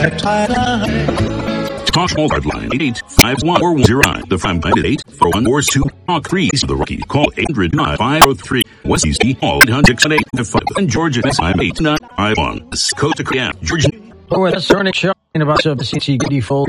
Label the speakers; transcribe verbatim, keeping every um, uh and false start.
Speaker 1: Talk Walmart line eight eight five one four one zero nine. The Farm Plan at eight four one four two. Talk three. The Rocky. Call eight hundred nine five oh three. West East Hall eight hundred six eight five. And Georgia S I M eight nine five one. Coast to Georgia.
Speaker 2: Oh, that's Sonic Show in about the city default.